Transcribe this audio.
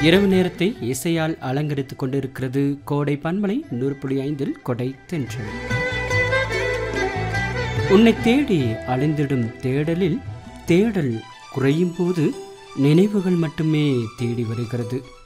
இரவு நேரத்தை இசையால் அலங்கரித்துக் கொண்டிருக்கிறது கோடை பன்மலை 100.5 கொடை தென்றல். உன்னை தேடி அலைந்திடும் தேடலில் தேடல் குறையும் போது நினைவுகள் மட்டுமே தேடி வருகிறது.